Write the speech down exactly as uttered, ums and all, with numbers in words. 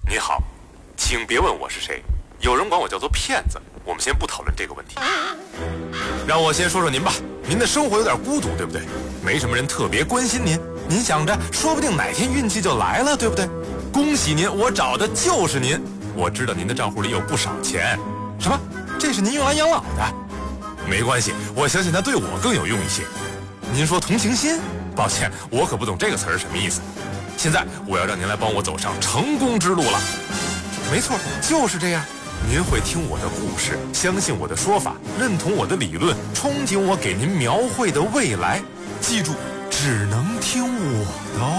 你好，请别问我是谁，有人管我叫做骗子。我们先不讨论这个问题，让我先说说您吧。您的生活有点孤独，对不对？没什么人特别关心您，您想着说不定哪天运气就来了，对不对？恭喜您，我找的就是您。我知道您的账户里有不少钱。什么？这是您用来养老的？没关系，我相信它对我更有用一些。您说同情心？抱歉，我可不懂这个词儿什么意思。现在我要让您来帮我走上成功之路了。没错，就是这样。您会听我的故事，相信我的说法，认同我的理论，憧憬我给您描绘的未来。记住，只能听我的哦。